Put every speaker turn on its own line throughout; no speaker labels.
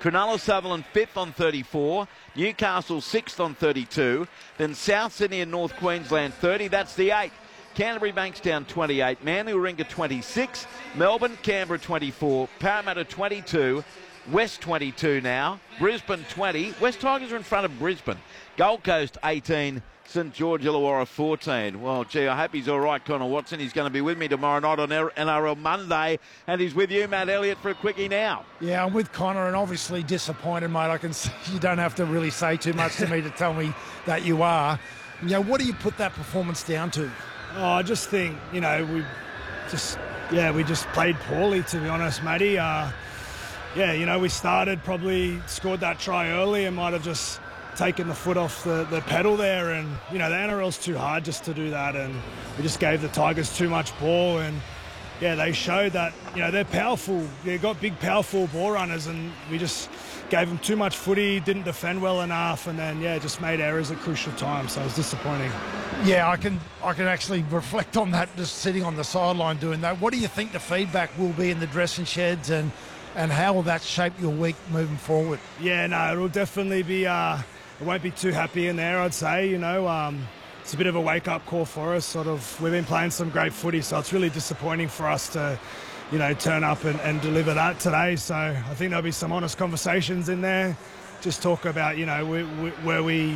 Cronulla Sutherland 5th on 34. Newcastle 6th on 32. Then South Sydney and North Queensland 30. That's the 8. Canterbury Bankstown 28. Manly Warringah 26. Melbourne, Canberra 24. Parramatta 22. West 22 now. Brisbane 20. West Tigers are in front of Brisbane. Gold Coast 18. St George Illawarra 14. Well, gee, I hope he's all right, Connor Watson. He's going to be with me tomorrow night on NRL Monday, and he's with you, Matt Elliott, for a quickie now.
Yeah, I'm with Connor, and obviously disappointed, mate. I can see you don't have to really say too much to me to tell me that you are. You know, what do you put that performance down to?
Oh, I just think, you know, we just played poorly, to be honest, Matty. Yeah, you know, we probably scored that try early and might have just taken the foot off the pedal there, and you know the NRL's too hard just to do that, and we just gave the Tigers too much ball, and yeah, they showed that, you know, they're powerful, they've got big powerful ball runners, and we just gave them too much footy, didn't defend well enough, and then yeah, just made errors at crucial times, so it was disappointing.
Yeah, I can actually reflect on that just sitting on the sideline doing that. What do you think the feedback will be in the dressing sheds, and how will that shape your week moving forward?
Yeah, no, it'll definitely be I won't be too happy in there, I'd say. You know, it's a bit of a wake-up call for us. Sort of, we've been playing some great footy, so it's really disappointing for us to, you know, turn up and deliver that today. So I think there'll be some honest conversations in there. Just talk about, you know, where we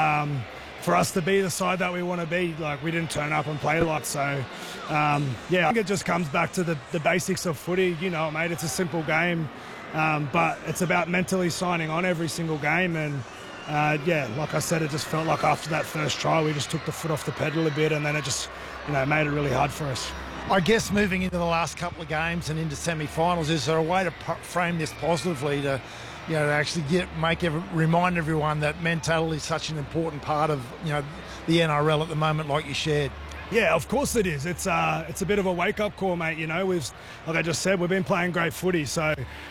for us to be the side that we want to be. Like, we didn't turn up and play a lot. So, yeah, I think it just comes back to the basics of footy. You know, mate, it's a simple game, but it's about mentally signing on every single game. And yeah, like I said, it just felt like after that first try, we just took the foot off the pedal a bit, and then it just, you know, made it really hard for us.
I guess moving into the last couple of games and into semi-finals, is there a way to frame this positively to, you know, to actually remind everyone that mentality is such an important part of, you know, the NRL at the moment, like you shared?
Yeah, of course it is. It's a bit of a wake-up call, mate. You know, like I just said, we've been playing great footy, so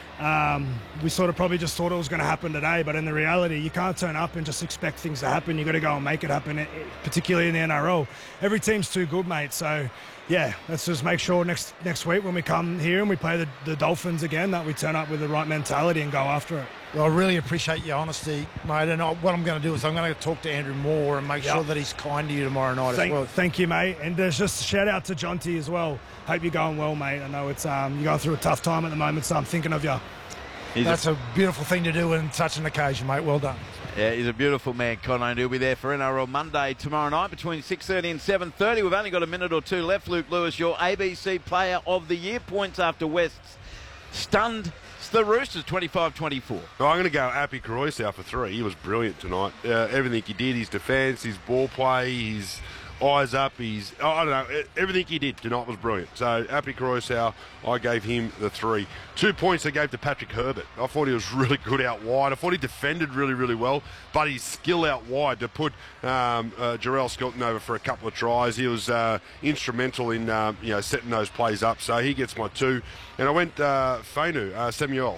we sort of probably just thought it was going to happen today, but in the reality, you can't turn up and just expect things to happen. You've got to go and make it happen, particularly in the NRL. Every team's too good, mate. So, yeah, let's just make sure next week when we come here and we play the Dolphins again, that we turn up with the right mentality and go after it.
Well, I really appreciate your honesty, mate. And what I'm going to do is I'm going to talk to Andrew Moore and make sure that he's kind to you tomorrow night as well.
Thank you, mate. And there's just a shout out to Jonty as well. Hope you're going well, mate. I know it's you're going through a tough time at the moment, so I'm thinking of you.
That's a beautiful thing to do on such an occasion, mate. Well done.
Yeah, he's a beautiful man, Connor, and he'll be there for NRL Monday tomorrow night between 6:30 and 7:30. We've only got a minute or two left. Luke Lewis, your ABC Player of the Year, points after West's stunned the Roosters 25-24.
I'm going to go Api Koroisau for 3. He was brilliant tonight. Everything he did, his defence, his ball play, his eyes up, I don't know, everything he did tonight was brilliant. So Api Koroisau, I gave him the 3. 2 points I gave to Patrick Herbert. I thought he was really good out wide. I thought he defended really, really well, but his skill out wide to put Jarrell Skelton over for a couple of tries, he was instrumental in you know, setting those plays up. So he gets my 2. And I went Samuela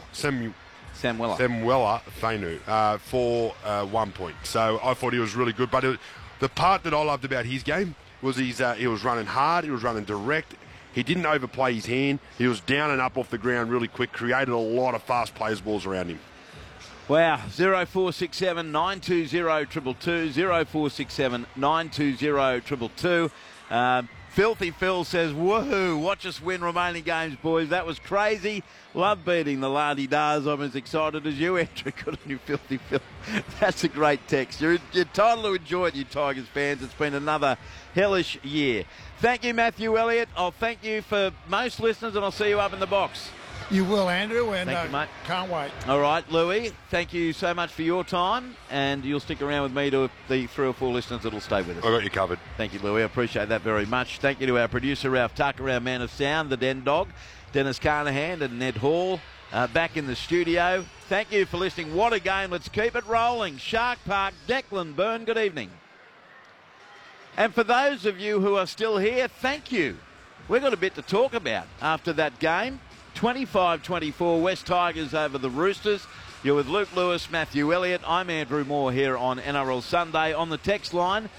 Fainu for 1 point. So I thought he was really good, but the part that I loved about his game was he was running hard, he was running direct, he didn't overplay his hand, he was down and up off the ground really quick, created a lot of fast players balls around him.
Wow, 0467 920 222, 0467 920 222. Filthy Phil says, woohoo, watch us win remaining games, boys. That was crazy. Love beating the La-di-das. I'm as excited as you, Andrew. Good on you, Filthy Phil. That's a great text. You're entitled to enjoy it, you Tigers fans. It's been another hellish year. Thank you, Matthew Elliott. I'll thank you for most listeners, and I'll see you up in the box.
You will, Andrew, and
thank you, mate.
Can't wait.
All right, Louis, thank you so much for your time, and you'll stick around with me to the 3 or 4 listeners that'll stay with us.
I got you covered.
Thank you, Louis. I appreciate that very much. Thank you to our producer, Ralph Tucker, our man of sound, the Den Dog, Dennis Carnahan and Ned Hall, back in the studio. Thank you for listening. What a game. Let's keep it rolling. Shark Park, Declan Byrne, good evening. And for those of you who are still here, thank you. We've got a bit to talk about after that game. 25-24, West Tigers over the Roosters. You're with Luke Lewis, Matthew Elliott. I'm Andrew Moore here on NRL Sunday. On the text line,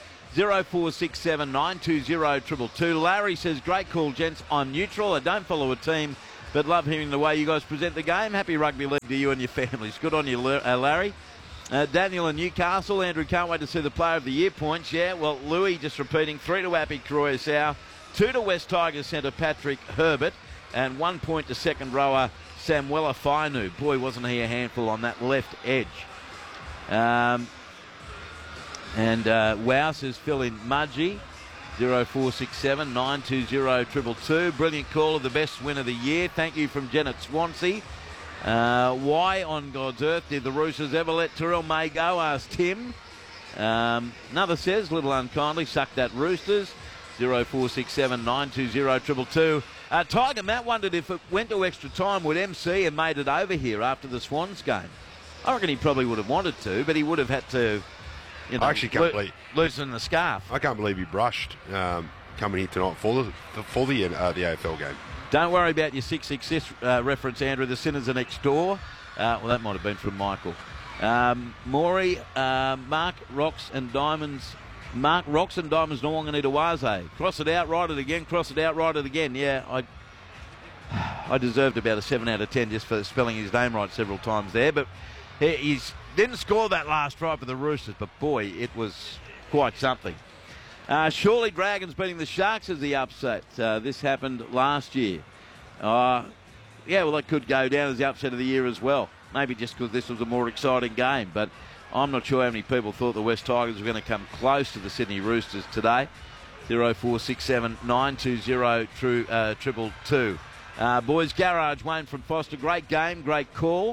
0467 920 222. Larry says, great call, gents. I'm neutral. I don't follow a team but love hearing the way you guys present the game. Happy rugby league to you and your families. Good on you, Larry. Daniel in Newcastle. Andrew, can't wait to see the Player of the Year points. Yeah, well, Louis just repeating 3 to Appy Crusoe, 2 to West Tigers centre Patrick Herbert, and 1 point to second rower Samuela Fainu. Boy, wasn't he a handful on that left edge. Wow says fill in Mudgee. 0467 920 222. Brilliant call of the best win of the year. Thank you from Janet Swansea. Why on God's earth did the Roosters ever let Terrell May go? Asked Tim. Another says, little unkindly, suck that Roosters. 0467 920 222. Tiger Matt wondered if it went to extra time, would MC have made it over here after the Swans game? I reckon he probably would have wanted to, but he would have had to,
I actually can't believe
loosen the scarf.
I can't believe he brushed coming here tonight for the AFL game.
Don't worry about your 666 reference, Andrew. The Sinners are next door. Well, that might have been from Michael. Maury, Mark Rocks and Diamonds. Mark Rocks and Diamonds Nwanganawaze. Cross it out, write it again. Cross it out, write it again. Yeah, I deserved about a 7 out of 10 just for spelling his name right several times there. But he's didn't score that last try for the Roosters, but boy, it was quite something. Surely Dragons beating the Sharks is the upset. This happened last year. Yeah, well, that could go down as the upset of the year as well. Maybe just because this was a more exciting game, but I'm not sure how many people thought the West Tigers were going to come close to the Sydney Roosters today. 0467 920 222. Boys Garage, Wayne from Foster. Great game, great call.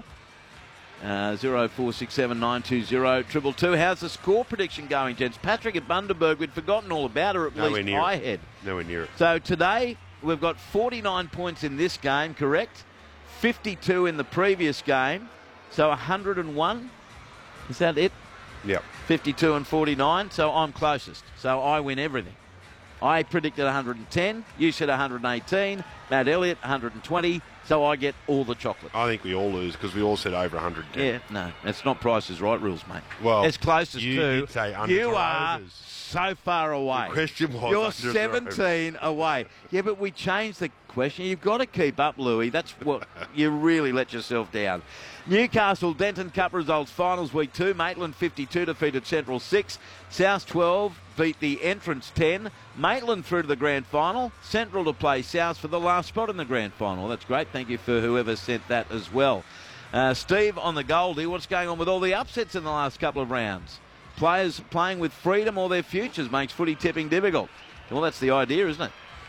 0467 920 222. How's the score prediction going, gents? Patrick at Bundaberg, we'd forgotten all about her, at least I had.
Nowhere near it.
So today, we've got 49 points in this game, correct? 52 in the previous game. So 101. Is that it?
Yep.
52 and 49. So I'm closest. So I win everything. I predicted 110. You said 118. Matt Elliott, 120. So I get all the chocolate.
I think we all lose because we all said over 110.
Yeah, no, it's not Price is Right rules, mate.
Well,
it's closest
you
to.
did say under
you
or
are
overs.
so far away.
The question was
you're
under
17 away. Yeah, but we changed the question. You've got to keep up, Louis. That's what you really let yourself down. Newcastle Denton Cup results finals week 2. Maitland 52 defeated Central 6. South 12 beat the Entrance 10. Maitland through to the grand final. Central to play South for the last spot in the grand final. That's great. Thank you for whoever sent that as well. Steve on the Goldie. What's going on with all the upsets in the last couple of rounds? Players playing with freedom or their futures makes footy tipping difficult. Well, that's the idea, isn't it?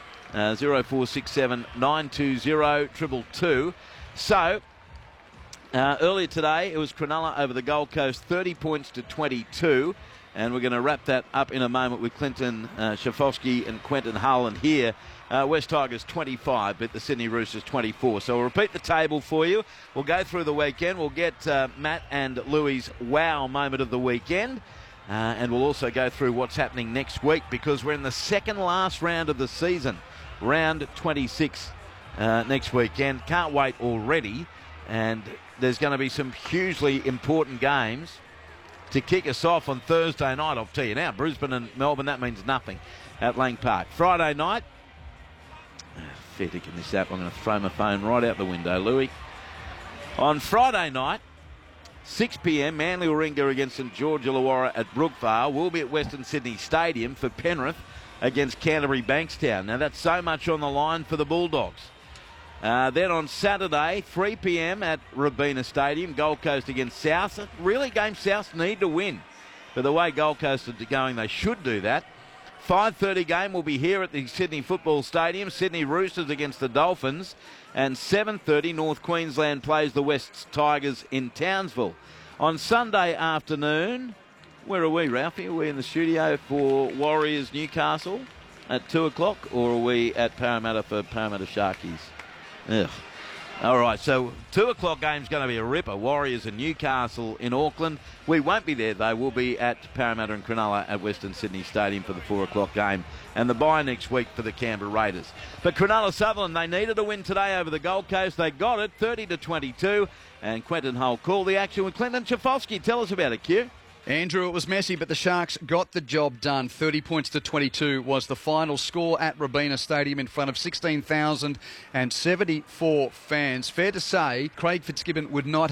0467 920 222. So, earlier today, it was Cronulla over the Gold Coast, 30 points to 22. And we're going to wrap that up in a moment with Clinton Schafowski and Quentin Hull. And here, West Tigers 25, but the Sydney Roosters 24. So we'll repeat the table for you. We'll go through the weekend. We'll get Matt and Louis' wow moment of the weekend. And we'll also go through what's happening next week because we're in the second last round of the season. Round 26 next weekend. Can't wait already. And there's going to be some hugely important games to kick us off on Thursday night. I'll tell you now, Brisbane and Melbourne, that means nothing at Lang Park. Friday night, fair to get this up. I'm going to throw my phone right out the window, Louis. On Friday night, 6 p.m, Manly Warringah against St George Illawarra at Brookvale. We'll be at Western Sydney Stadium for Penrith against Canterbury Bankstown. Now, that's so much on the line for the Bulldogs. Then on Saturday, 3 p.m. at Robina Stadium, Gold Coast against South. Really, game South need to win. But the way Gold Coast are going, they should do that. 5:30 game will be here at the Sydney Football Stadium. Sydney Roosters against the Dolphins. And 7:30, North Queensland plays the West Tigers in Townsville. On Sunday afternoon, where are we, Ralphie? Are we in the studio for Warriors Newcastle at 2 o'clock? Or are we at Parramatta for Parramatta Sharkies? Ugh. All right, so 2 o'clock game's going to be a ripper. Warriors and Newcastle in Auckland. We won't be there, though. We'll be at Parramatta and Cronulla at Western Sydney Stadium for the 4 o'clock game. And the bye next week for the Canberra Raiders. But Cronulla Sutherland, they needed a win today over the Gold Coast. They got it, 30 to 22. And Quentin Hull called the action with Clinton Schafowski. Tell us about it, Q.
Andrew, it was messy, but the Sharks got the job done. 30 points to 22 was the final score at Robina Stadium in front of 16,074 fans. Fair to say, Craig Fitzgibbon would not